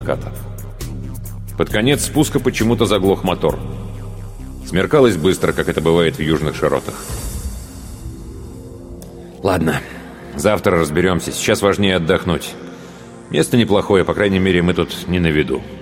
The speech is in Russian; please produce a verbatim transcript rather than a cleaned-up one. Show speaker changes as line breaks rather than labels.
заката. Под конец спуска почему-то заглох мотор. Смеркалось быстро, как это бывает в южных широтах. Ладно, завтра разберемся. Сейчас важнее отдохнуть. Место неплохое, по крайней мере, мы тут не на виду.